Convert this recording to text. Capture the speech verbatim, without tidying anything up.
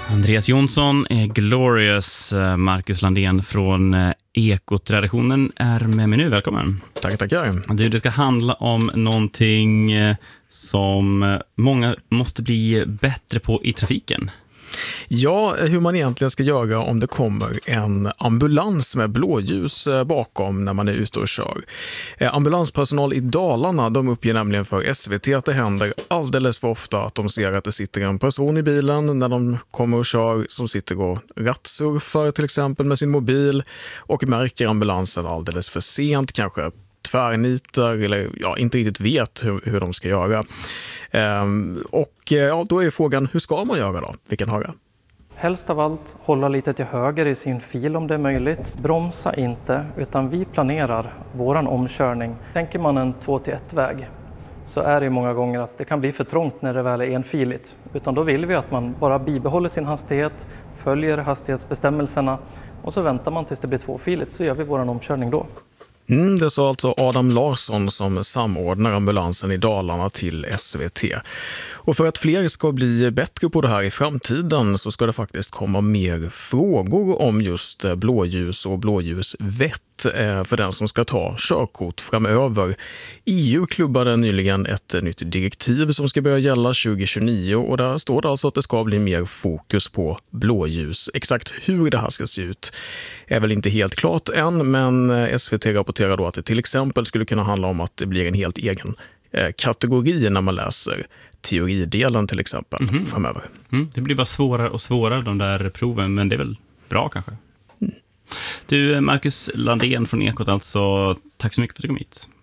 Andreas Jonsson är Glorious. Marcus Landén från Ekotraditionen är med mig nu. Välkommen. Tack, tackar. Du, det ska handla om någonting som många måste bli bättre på i trafiken. Ja, hur man egentligen ska göra om det kommer en ambulans med blåljus bakom när man är ute och kör. Ambulanspersonal i Dalarna, de uppger nämligen för S V T att det händer alldeles för ofta att de ser att det sitter en person i bilen när de kommer och kör som sitter och rattsurfar till exempel med sin mobil och märker ambulansen alldeles för sent, kanske tvärnitar eller ja, inte riktigt vet hur, hur de ska göra. Ehm, och ja, då är frågan, hur ska man göra då? Vilken höra? Helst av allt hålla lite till höger i sin fil om det är möjligt. Bromsa inte, utan vi planerar våran omkörning. Tänker man en två till ett-väg så är det många gånger att det kan bli för trångt när det väl är enfiligt. Utan då vill vi att man bara bibehåller sin hastighet, följer hastighetsbestämmelserna och så väntar man tills det blir tvåfiligt, så gör vi våran omkörning då. Mm, det sa alltså Adam Larsson som samordnar ambulansen i Dalarna till S V T. Och för att fler ska bli bättre på det här i framtiden så ska det faktiskt komma mer frågor om just blåljus och blåljusvett för den som ska ta körkort framöver. E U klubbade nyligen ett nytt direktiv som ska börja gälla tjugo tjugonio och där står det alltså att det ska bli mer fokus på blåljus. Exakt hur det här ska se ut är väl inte helt klart än, men S V T rapporterar då att det till exempel skulle kunna handla om att det blir en helt egen kategori när man läser teoridelen till exempel mm-hmm. framöver. Mm, det blir bara svårare och svårare de där proven, men det är väl bra kanske. Mm. Du, Marcus Landén från Ekot alltså, tack så mycket för att du kom hit.